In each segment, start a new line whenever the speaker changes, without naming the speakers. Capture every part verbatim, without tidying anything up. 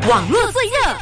网络最热。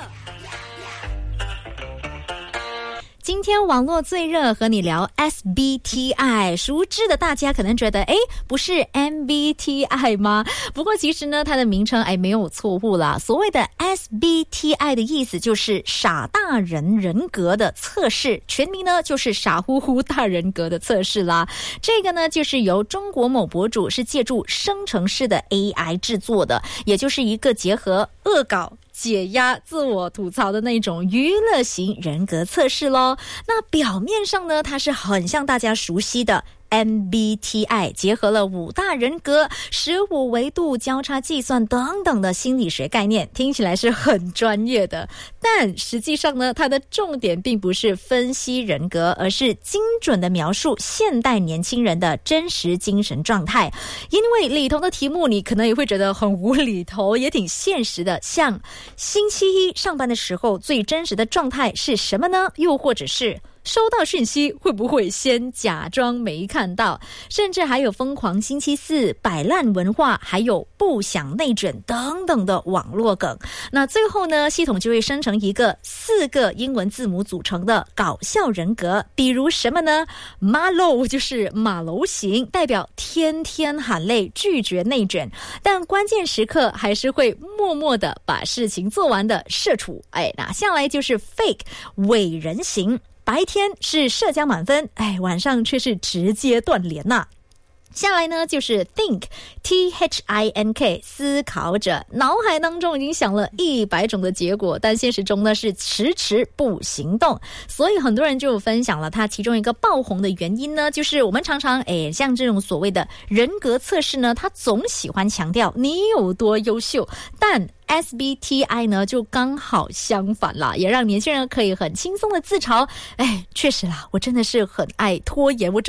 今天网络最热，和你聊 S B T I， 熟知的大家可能觉得，诶，不是 M B T I 吗？不过其实呢，它的名称哎没有错误啦。所谓的 S B T I 的意思就是傻大人人格的测试，全名呢就是傻乎乎大人格的测试啦。这个呢就是由中国某博主是借助生成式的 A I 制作的，也就是一个结合恶搞、解压、自我吐槽的那种娱乐型人格测试咯。那表面上呢，它是很像大家熟悉的 M B T I， 结合了五大人格、十五维度交叉计算等等的心理学概念，听起来是很专业的。但实际上呢，它的重点并不是分析人格，而是精准的描述现代年轻人的真实精神状态。因为里头的题目你可能也会觉得很无厘头，也挺现实的，像星期一上班的时候最真实的状态是什么呢？又或者是收到讯息会不会先假装没看到，甚至还有疯狂星期四、摆烂文化，还有不想内卷等等的网络梗。那最后呢，系统就会生成一个四个英文字母组成的搞笑人格，比如什么呢？马楼就是马楼型，代表天天喊累，拒绝内卷，但关键时刻还是会默默的把事情做完的社畜。哎，那下来就是 fake 伪人型，白天是社交满分，哎，晚上却是直接断联呐、啊。下来呢就是 think T H I N K 思考者，脑海当中已经想了一百种的结果，但现实中呢是迟迟不行动。所以很多人就分享了他其中一个爆红的原因呢，就是我们常常诶像这种所谓的人格测试呢，他总喜欢强调你有多优秀，但S B T I 呢就刚好相反啦，也让年轻人可以很轻松的自嘲，哎，确实啦，我真的是很爱拖延，我